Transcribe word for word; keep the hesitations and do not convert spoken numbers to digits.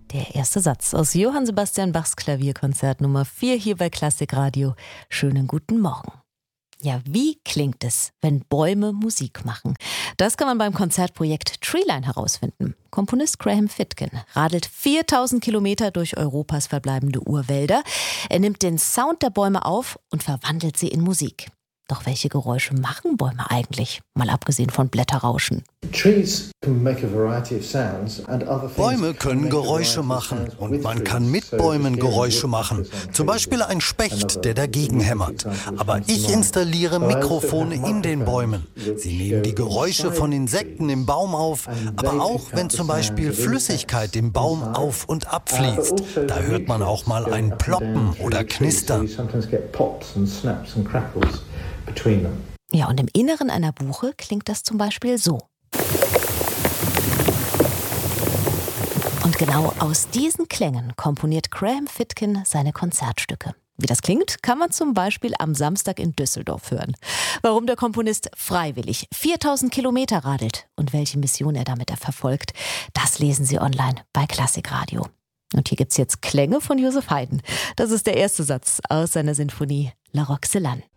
Der erste Satz aus Johann Sebastian Bachs Klavierkonzert Nummer vier hier bei Klassikradio. Schönen guten Morgen. Ja, wie klingt es, wenn Bäume Musik machen? Das kann man beim Konzertprojekt Treeline herausfinden. Komponist Graham Fitkin radelt viertausend Kilometer durch Europas verbleibende Urwälder. Er nimmt den Sound der Bäume auf und verwandelt sie in Musik. Doch welche Geräusche machen Bäume eigentlich? Mal abgesehen von Blätterrauschen. Bäume können Geräusche machen und man kann mit Bäumen Geräusche machen. Zum Beispiel ein Specht, der dagegen hämmert. Aber ich installiere Mikrofone in den Bäumen. Sie nehmen die Geräusche von Insekten im Baum auf, aber auch wenn zum Beispiel Flüssigkeit im Baum auf und ab fließt. Da hört man auch mal ein Ploppen oder Knistern. Ja, und im Inneren einer Buche klingt das zum Beispiel so. Und genau aus diesen Klängen komponiert Graham Fitkin seine Konzertstücke. Wie das klingt, kann man zum Beispiel am Samstag in Düsseldorf hören. Warum der Komponist freiwillig viertausend Kilometer radelt und welche Mission er damit verfolgt, das lesen Sie online bei Klassikradio. Und hier gibt's jetzt Klänge von Joseph Haydn. Das ist der erste Satz aus seiner Sinfonie La Roxelane.